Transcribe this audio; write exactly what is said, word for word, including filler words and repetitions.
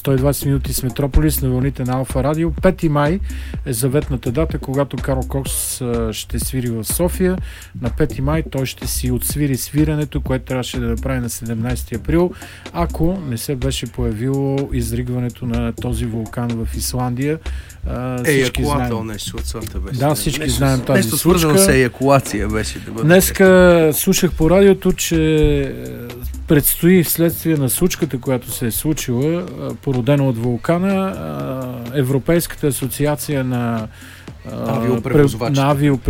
сто и двадесет минути с Метрополис на вълните на Алфа Радио. пети май е заветната дата, когато Карл Кокс ще свири в София. На пети май той ще си отсвири свирането, което трябваше да направи на седемнадесети април, ако не се беше появило изригването на този вулкан в Исландия. Еякулател нещо от сорта беше. Да, всички нещо, знаем тази нещо случка. свързано с еякулация беше. Да Днеска слушах по радиото, че предстои вследствие на случката, която се е случила, породена от вулкана, Европейската асоциация на авиопревозвачите.